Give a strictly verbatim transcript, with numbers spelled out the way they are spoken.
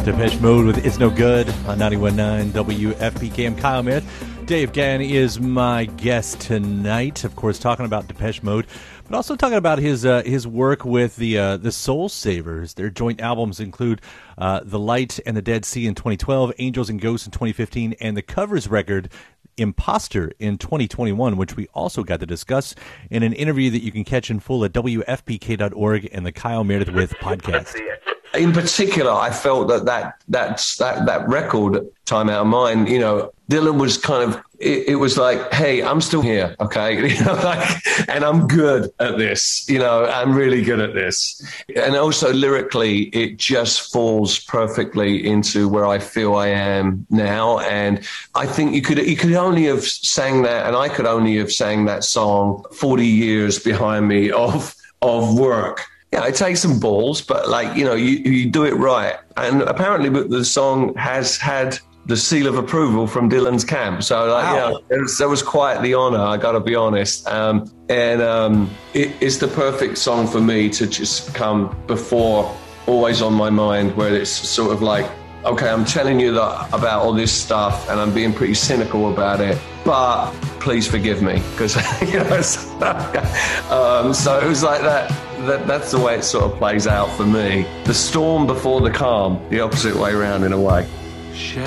Depeche Mode with It's No Good on ninety-one point nine W F P K. I'm Kyle Meredith. Dave Gann is my guest tonight, of course, talking about Depeche Mode, but also talking about his uh, his work with the uh, the Soul Savers. Their joint albums include uh, The Light and the Dead Sea in twenty twelve, Angels and Ghosts in twenty fifteen, and the covers record Imposter in twenty twenty-one, which we also got to discuss in an interview that you can catch in full at W F P K dot org and the Kyle Meredith With podcast. In particular, I felt that that that's, that that record, Time Out of Mind, you know, Dylan was kind of, it, it was like, hey, I'm still here, okay? You know, like, and I'm good at this, you know, I'm really good at this. And also lyrically, it just falls perfectly into where I feel I am now. And I think you could, you could only have sang that, and I could only have sang that song forty years behind me of, of work. Yeah, it takes some balls, but like, you know, you, you do it right. And apparently the song has had the seal of approval from Dylan's camp. So, like, wow. You know, it was, that was quite the honor, I got to be honest. Um, and um, it, it's the perfect song for me to just come before Always on My Mind, where it's sort of like, okay, I'm telling you that, about all this stuff, and I'm being pretty cynical about it, but please forgive me, because, you know, um, so it was like that. That, that's the way it sort of plays out for me. The storm before the calm, the opposite way around in a way. Shadow